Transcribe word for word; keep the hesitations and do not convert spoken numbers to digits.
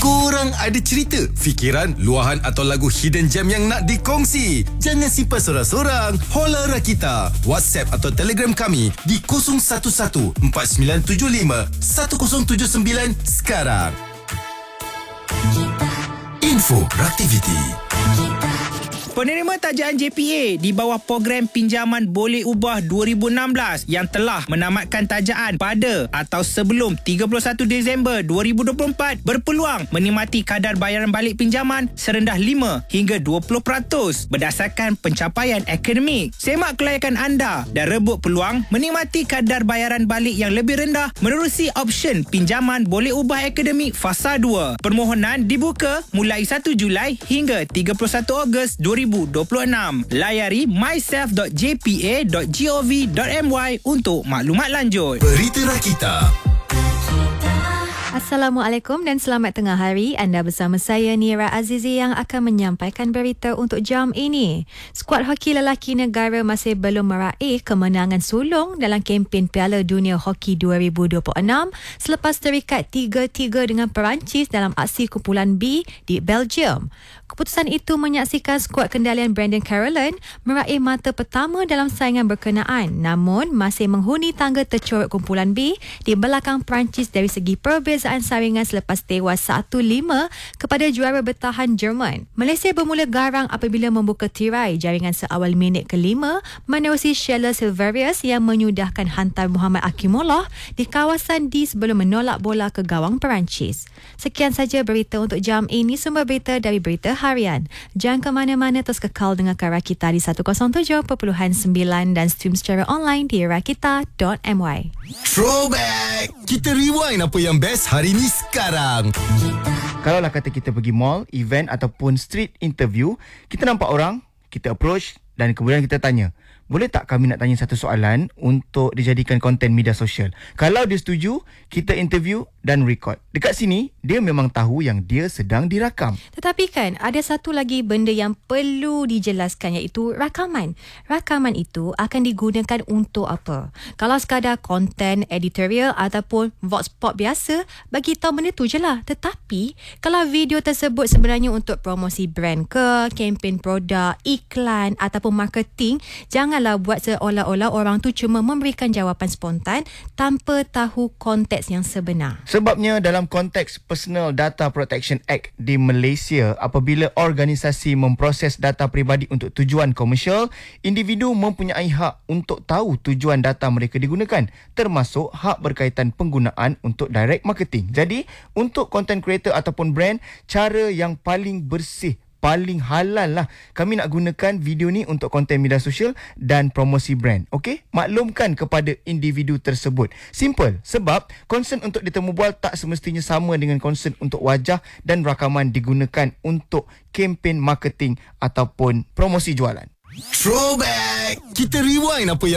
Korang ada cerita, fikiran, luahan atau lagu hidden gem yang nak dikongsi? Jangan simpan sorang-sorang. Holla Rakita. WhatsApp atau Telegram kami di kosong satu satu empat sembilan tujuh lima satu kosong tujuh sembilan sekarang. Info Raktiviti. Penerima tajaan J P A di bawah program pinjaman boleh ubah dua ribu enam belas yang telah menamatkan tajaan pada atau sebelum tiga puluh satu Disember dua ribu dua puluh empat berpeluang menikmati kadar bayaran balik pinjaman serendah lima hingga dua puluh peratus berdasarkan pencapaian akademik. Semak kelayakan anda dan rebut peluang menikmati kadar bayaran balik yang lebih rendah menerusi option pinjaman boleh ubah akademik fasa dua. Permohonan dibuka mulai satu Julai hingga tiga puluh satu Ogos dua ribu dua puluh enam. Layari myself dot j p a dot gov dot my untuk maklumat lanjut. Berita Rakita. Assalamualaikum dan selamat tengah hari. Anda bersama saya Nira Azizi yang akan menyampaikan berita untuk jam ini. Skuad hoki lelaki negara masih belum meraih kemenangan sulung dalam kempen Piala Dunia Hoki dua ribu dua puluh enam selepas terikat tiga tiga dengan Perancis dalam aksi kumpulan B di Belgium. Keputusan itu menyaksikan skuad kendalian Brandon Carolyn meraih mata pertama dalam saingan berkenaan, namun masih menghuni tangga tercorot kumpulan B di belakang Perancis dari segi perbezaan saringan selepas tewas satu lima kepada juara bertahan Jerman. Malaysia bermula garang apabila membuka tirai jaringan seawal minit kelima menerusi Sheila Silverius yang menyudahkan hantar Muhammad Akimullah di kawasan D sebelum menolak bola ke gawang Perancis. Sekian saja berita untuk jam ini, sumber berita dari Berita Harian. Jangan ke mana-mana, terus kekal dengarkan Rakita di seratus tujuh perpuluhan sembilan dan stream secara online di rakita dot my. Throwback. Kita rewind apa yang best hari ni sekarang. Kalaulah kata kita pergi mall, event ataupun street interview, kita nampak orang, kita approach dan kemudian kita tanya, boleh tak kami nak tanya satu soalan untuk dijadikan konten media sosial? Kalau dia setuju, kita interview dan record. Dekat sini, dia memang tahu yang dia sedang dirakam. Tetapi kan, ada satu lagi benda yang perlu dijelaskan, iaitu rakaman. Rakaman itu akan digunakan untuk apa? Kalau sekadar konten editorial ataupun vox pop biasa, bagi tahu benda tu je lah. Tetapi, kalau video tersebut sebenarnya untuk promosi brand ke, kempen produk, iklan ataupun marketing, janganlah buat seolah-olah orang tu cuma memberikan jawapan spontan tanpa tahu konteks yang sebenar. Sebabnya dalam konteks Personal Data Protection Act di Malaysia, apabila organisasi memproses data peribadi untuk tujuan komersial, individu mempunyai hak untuk tahu tujuan data mereka digunakan, termasuk hak berkaitan penggunaan untuk direct marketing. Jadi, untuk content creator ataupun brand, cara yang paling bersih, paling halal lah kami nak gunakan video ni untuk konten media sosial dan promosi brand. Okey? Maklumkan kepada individu tersebut. Simple. Sebab concern untuk ditemu bual tak semestinya sama dengan concern untuk wajah dan rakaman digunakan untuk kempen marketing ataupun promosi jualan. Throwback. Kita rewind apa yang